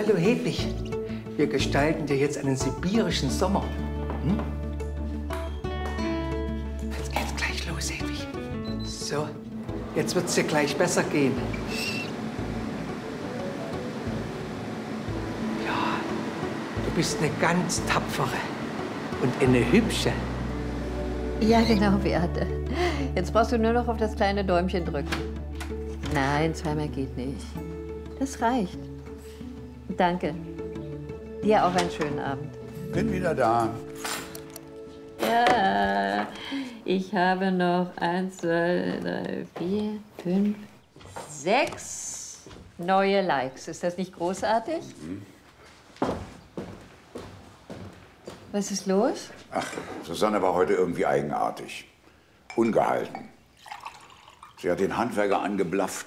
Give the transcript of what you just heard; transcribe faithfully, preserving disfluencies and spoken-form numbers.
Hallo Hedwig, wir gestalten dir jetzt einen sibirischen Sommer. Hm? Jetzt geht's gleich los, Hedwig. So, jetzt wird's dir gleich besser gehen. Ja, du bist eine ganz tapfere und eine hübsche. Ja, genau, Beate. Jetzt brauchst du nur noch auf das kleine Däumchen drücken. Nein, zweimal geht nicht. Das reicht. Danke. Dir auch einen schönen Abend. Bin wieder da. Ja, ich habe noch eins, zwei, drei, vier, fünf, sechs neue Likes. Ist das nicht großartig? Mhm. Was ist los? Ach, Susanne war heute irgendwie eigenartig. Ungehalten. Sie hat den Handwerker angeblafft